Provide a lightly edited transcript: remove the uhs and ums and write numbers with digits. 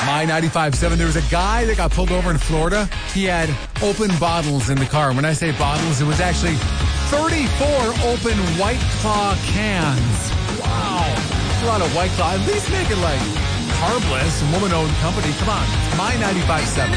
My 95.7, there was a guy that got pulled over in Florida. He had open bottles in the car. When I say bottles, it was actually 34 open White Claw cans. Wow. That's a lot of White Claw. At least make it like carbless, woman-owned company. Come on. It's My 95.7.